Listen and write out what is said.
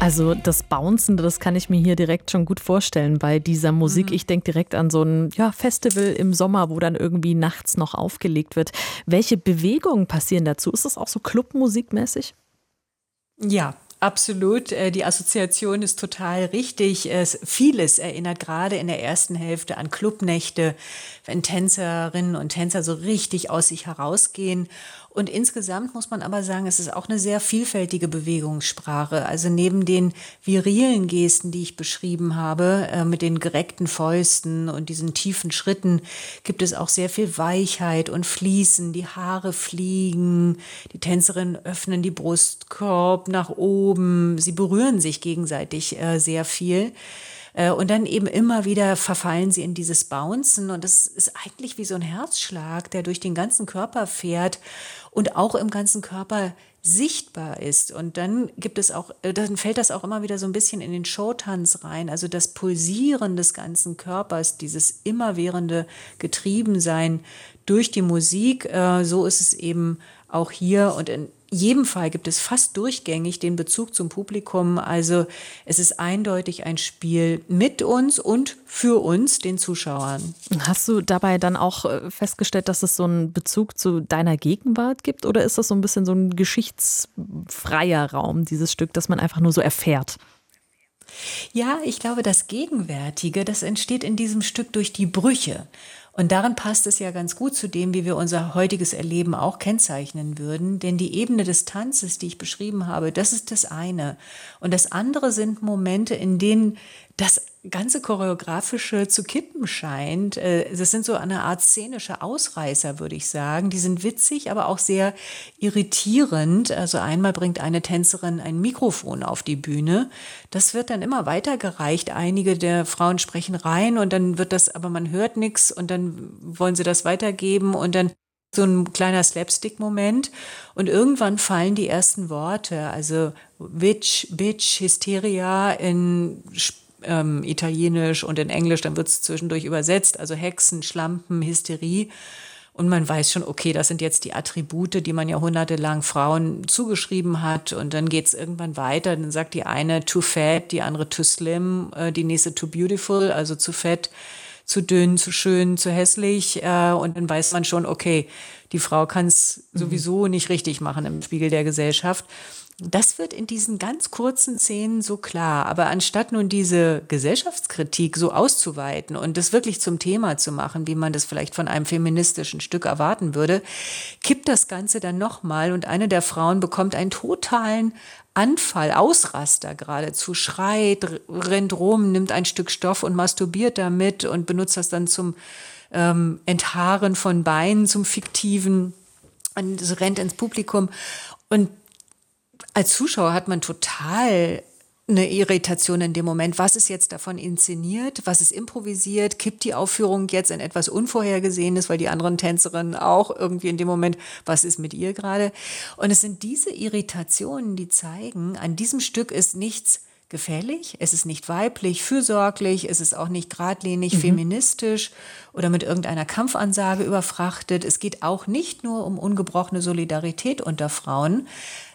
Also das Bouncen, das kann ich mir hier direkt schon gut vorstellen bei dieser Musik. Ich denke direkt an so ein Festival im Sommer, wo dann irgendwie nachts noch aufgelegt wird. Welche Bewegungen passieren dazu? Ist das auch so Clubmusikmäßig? Ja, absolut. Die Assoziation ist total richtig. Vieles erinnert gerade in der ersten Hälfte an Clubnächte, wenn Tänzerinnen und Tänzer so richtig aus sich herausgehen. Und insgesamt muss man aber sagen, es ist auch eine sehr vielfältige Bewegungssprache. Also neben den virilen Gesten, die ich beschrieben habe, mit den gereckten Fäusten und diesen tiefen Schritten, gibt es auch sehr viel Weichheit und Fließen. Die Haare fliegen, die Tänzerinnen öffnen die Brustkorb nach oben. Sie berühren sich gegenseitig sehr viel. Und dann eben immer wieder verfallen sie in dieses Bouncen. Und das ist eigentlich wie so ein Herzschlag, der durch den ganzen Körper fährt und auch im ganzen Körper sichtbar ist. Und dann gibt es auch, dann fällt das auch immer wieder so ein bisschen in den Showtanz rein. Also das Pulsieren des ganzen Körpers, dieses immerwährende Getriebensein durch die Musik. So ist es eben auch hier. Und in jedem Fall gibt es fast durchgängig den Bezug zum Publikum. Also es ist eindeutig ein Spiel mit uns und für uns, den Zuschauern. Hast du dabei dann auch festgestellt, dass es so einen Bezug zu deiner Gegenwart gibt? Oder ist das so ein bisschen so ein geschichtsfreier Raum, dieses Stück, das man einfach nur so erfährt? Ja, ich glaube, das Gegenwärtige, das entsteht in diesem Stück durch die Brüche. Und darin passt es ja ganz gut zu dem, wie wir unser heutiges Erleben auch kennzeichnen würden. Denn die Ebene des Tanzes, die ich beschrieben habe, das ist das eine. Und das andere sind Momente, in denen das ganze Choreografische zu kippen scheint. Das sind so eine Art szenische Ausreißer, würde ich sagen. Die sind witzig, aber auch sehr irritierend. Also einmal bringt eine Tänzerin ein Mikrofon auf die Bühne. Das wird dann immer weitergereicht. Einige der Frauen sprechen rein und dann wird das, aber man hört nichts und dann wollen sie das weitergeben und dann so ein kleiner Slapstick-Moment und irgendwann fallen die ersten Worte, also Witch, Bitch, Hysteria in Italienisch und in Englisch, dann wird es zwischendurch übersetzt, also Hexen, Schlampen, Hysterie. Und man weiß schon, okay, das sind jetzt die Attribute, die man jahrhundertelang Frauen zugeschrieben hat. Und dann geht es irgendwann weiter. Dann sagt die eine too fat, die andere too slim, die nächste too beautiful, also zu fett, zu dünn, zu schön, zu hässlich. Und dann weiß man schon, okay, die Frau kann es sowieso nicht richtig machen im Spiegel der Gesellschaft. Das wird in diesen ganz kurzen Szenen so klar. Aber anstatt nun diese Gesellschaftskritik so auszuweiten und das wirklich zum Thema zu machen, wie man das vielleicht von einem feministischen Stück erwarten würde, kippt das Ganze dann nochmal und eine der Frauen bekommt einen totalen Anfall, Ausraster geradezu, schreit, rennt rum, nimmt ein Stück Stoff und masturbiert damit und benutzt das dann zum Enthaaren von Beinen, zum Fiktiven und rennt ins Publikum. Und als Zuschauer hat man total eine Irritation in dem Moment. Was ist jetzt davon inszeniert? Was ist improvisiert? Kippt die Aufführung jetzt in etwas Unvorhergesehenes, weil die anderen Tänzerinnen auch irgendwie in dem Moment, was ist mit ihr gerade? Und es sind diese Irritationen, die zeigen, an diesem Stück ist nichts gefällig, es ist nicht weiblich, fürsorglich, es ist auch nicht geradlinig, feministisch oder mit irgendeiner Kampfansage überfrachtet. Es geht auch nicht nur um ungebrochene Solidarität unter Frauen.